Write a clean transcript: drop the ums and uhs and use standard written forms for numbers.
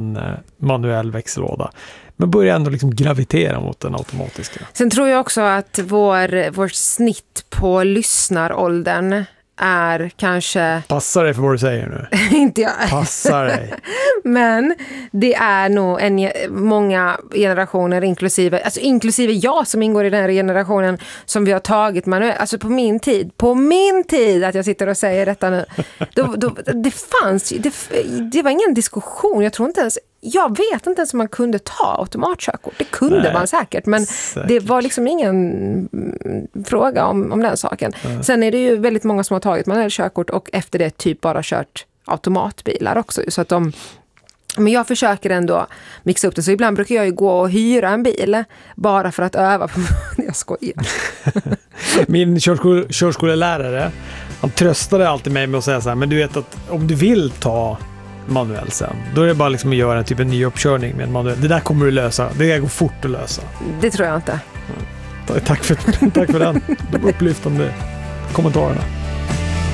en manuell växellåda. Men börjar ändå liksom gravitera mot den automatiska. Sen tror jag också att vår snitt på lyssnaråldern är kanske... Passar dig för vad du säger nu? Inte jag. Passar dig. Men det är nog många generationer inklusive jag som ingår i den här generationen som vi har tagit manuellt. Alltså på min tid att jag sitter och säger detta nu. Det var ingen diskussion. Jag vet inte ens om man kunde ta automatkörkort. Det kunde man säkert, men det var liksom ingen fråga om den saken. Sen är det ju väldigt många som har tagit manuell körkort och efter det typ bara kört automatbilar också. Så att men jag försöker ändå mixa upp det. Så ibland brukar jag ju gå och hyra en bil bara för att öva på... Jag skojar. Min körskolelärare, han tröstade alltid mig med att säga så här, men du vet att om du vill ta manuell sen, då är det bara liksom att göra en ny uppkörning med en manuell. Det där kommer du lösa. Det går fort att lösa. Det tror jag inte. Tack för den upplyftande kommentarerna.